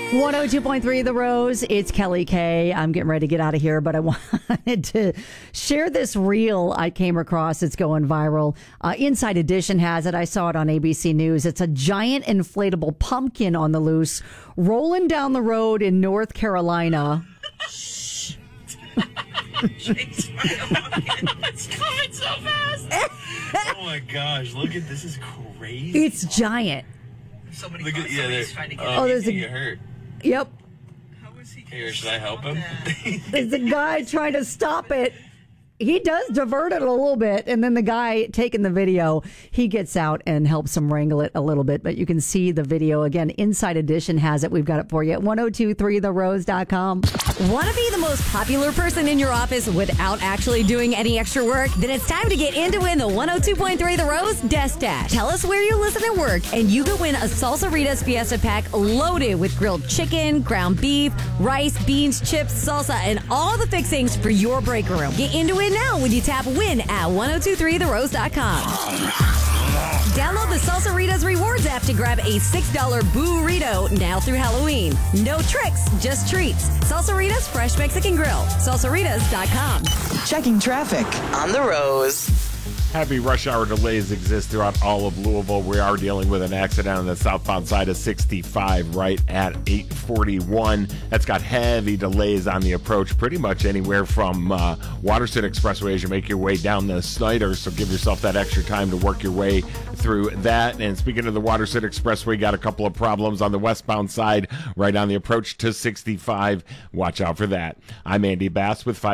102.3 The Rose. It's Kelly K. I'm getting ready to get out of here, but I wanted to share this reel I came across. It's going viral. Inside Edition has it. I saw it on ABC News. It's a giant inflatable pumpkin on the loose rolling down the road in North Carolina. It's coming so fast. Oh my gosh, look at this. Is crazy. It's giant. Somebody trying to get there's a get hurt. Yep. How is he? Here, should I help him? There's a guy trying to stop it. He does divert it a little bit, and then the guy taking the video, he gets out and helps him wrangle it a little bit. But you can see the video again. Inside Edition has it. We've got it for you at 1023therose.com. Want to be the most popular person in your office without actually doing any extra work? Then it's time to get in to win the 102.3 The Rose Desk Dash. Tell us where you listen at work, and you can win a Salsaritas Fiesta Pack loaded with grilled chicken, ground beef, rice, beans, chips, salsa, and all the fixings for your break room. Get into it now when you tap win at 1023therose.com. Download the Salsaritas Rewards app to grab a $6 burrito now through Halloween. No tricks, just treats. Salsaritas Fresh Mexican Grill. Salsaritas.com. Checking traffic on The Rose. Heavy rush hour delays exist throughout all of Louisville. We are dealing with an accident on the southbound side of 65 right at 841. That's got heavy delays on the approach pretty much anywhere from Waterson Expressway as you make your way down the Snyder. So give yourself that extra time to work your way through that. And speaking of the Waterson Expressway, got a couple of problems on the westbound side right on the approach to 65. Watch out for that. I'm Andy Bass with 5